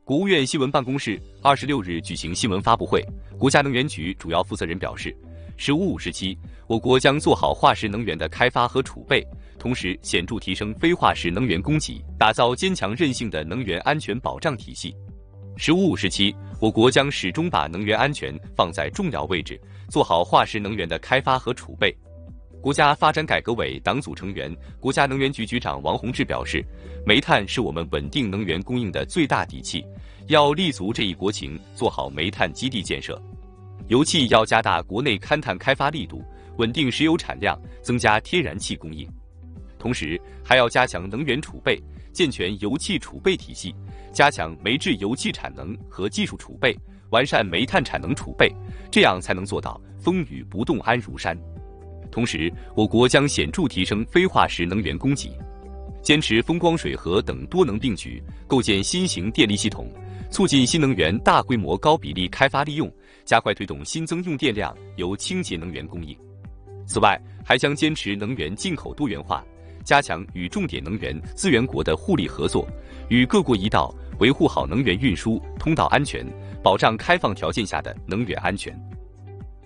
国务院新闻办公室26日举行新闻发布会，国家能源局主要负责人表示，“15时期，我国将做好化石能源的开发和储备，同时显著提升非化石能源供给，打造坚强韧性的能源安全保障体系。”15时期，我国将始终把能源安全放在重要位置，做好化石能源的开发和储备。国家发展改革委党组成员、国家能源局局长王洪志表示，煤炭是我们稳定能源供应的最大底气，要立足这一国情，做好煤炭基地建设。油气要加大国内勘探开发力度，稳定石油产量，增加天然气供应。同时，还要加强能源储备，健全油气储备体系，加强煤制油气产能和技术储备，完善煤炭产能储备，这样才能做到风雨不动安如山。同时，我国将显著提升非化石能源供给，坚持风光水核等多能并举，构建新型电力系统，促进新能源大规模高比例开发利用，加快推动新增用电量由清洁能源供应。此外，还将坚持能源进口多元化，加强与重点能源资源国的互利合作，与各国一道维护好能源运输通道安全，保障开放条件下的能源安全。